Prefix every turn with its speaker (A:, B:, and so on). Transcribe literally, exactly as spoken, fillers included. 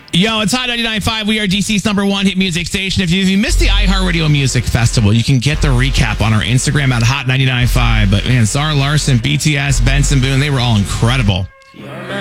A: Yo, it's Hot ninety-nine point five. We are D C's number one hit music station. If you, if you missed the iHeartRadio Music Festival, you can get the recap on our Instagram at Hot ninety-nine point five. But man, Zara Larsson, B T S, Benson Boone, they were all incredible.